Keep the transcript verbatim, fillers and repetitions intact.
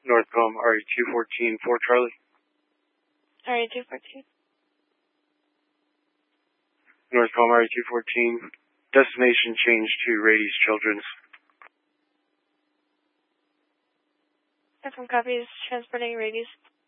Northcom R E two fourteen for Charlie. R E two fourteen. Northcom R E two fourteen. Destination changed to Rady's Children's. Northcom copies. Transporting Rady's.